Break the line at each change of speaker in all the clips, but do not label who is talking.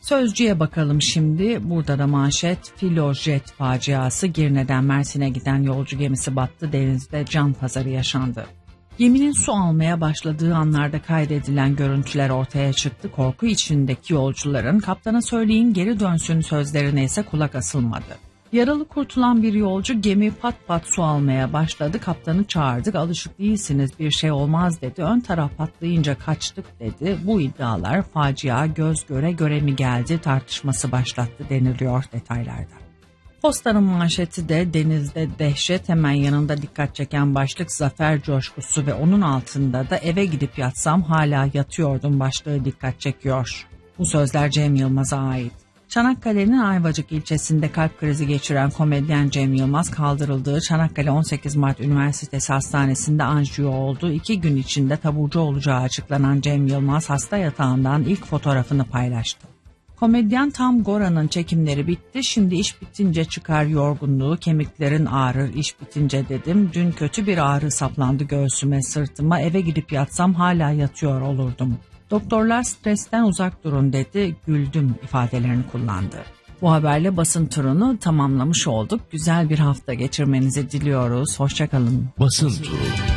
Sözcü'ye bakalım şimdi. Burada da manşet filojet faciası. Girne'den Mersin'e giden yolcu gemisi battı. Denizde can pazarı yaşandı. Geminin su almaya başladığı anlarda kaydedilen görüntüler ortaya çıktı. Korku içindeki yolcuların kaptana söyleyin geri dönsün sözlerine ise kulak asılmadı. Yaralı kurtulan bir yolcu gemi pat pat su almaya başladı. Kaptanı çağırdık, alışık değilsiniz bir şey olmaz dedi. Ön taraf patlayınca kaçtık dedi. Bu iddialar facia göz göre göre mi geldi tartışması başlattı deniliyor detaylarda. Postanın manşeti de denizde dehşet, hemen yanında dikkat çeken başlık zafer coşkusu ve onun altında da eve gidip yatsam hala yatıyordum başlığı dikkat çekiyor. Bu sözler Cem Yılmaz'a ait. Çanakkale'nin Ayvacık ilçesinde kalp krizi geçiren komedyen Cem Yılmaz kaldırıldığı Çanakkale 18 Mart Üniversitesi Hastanesi'nde anjiyo oldu. 2 gün içinde taburcu olacağı açıklanan Cem Yılmaz hasta yatağından ilk fotoğrafını paylaştı. Komedyen Tam Gora'nın çekimleri bitti, şimdi iş bitince çıkar yorgunluğu, kemiklerin ağrır iş bitince dedim. Dün kötü bir ağrı saplandı göğsüme, sırtıma, eve gidip yatsam hala yatıyor olurdum. Doktorlar stresten uzak durun dedi, güldüm ifadelerini kullandı. Bu haberle basın turunu tamamlamış olduk. Güzel bir hafta geçirmenizi diliyoruz. Hoşçakalın.
Basın turu.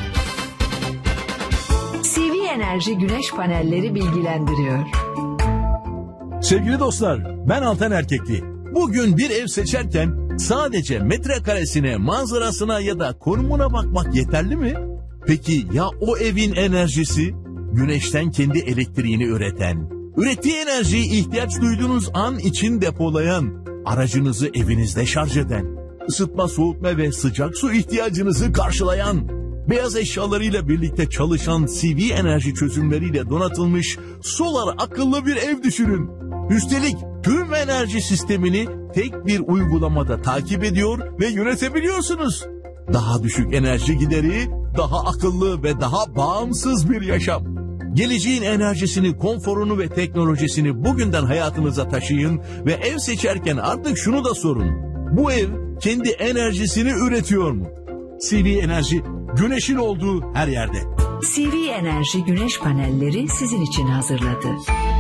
CV Enerji Güneş Panelleri bilgilendiriyor.
Sevgili dostlar, ben Altan Erkekli. Bugün bir ev seçerken sadece metrekaresine, manzarasına ya da konumuna bakmak yeterli mi? Peki ya o evin enerjisi? Güneşten kendi elektriğini üreten, ürettiği enerjiyi ihtiyaç duyduğunuz an için depolayan, aracınızı evinizde şarj eden, ısıtma, soğutma ve sıcak su ihtiyacınızı karşılayan, beyaz eşyalarıyla birlikte çalışan CV enerji çözümleriyle donatılmış solar akıllı bir ev düşünün. Üstelik tüm enerji sistemini tek bir uygulamada takip ediyor ve yönetebiliyorsunuz. Daha düşük enerji gideri, daha akıllı ve daha bağımsız bir yaşam. Geleceğin enerjisini, konforunu ve teknolojisini bugünden hayatınıza taşıyın ve ev seçerken artık şunu da sorun. Bu ev kendi enerjisini üretiyor mu? CV Enerji, güneşin olduğu her yerde.
CV Enerji Güneş Panelleri sizin için hazırladı.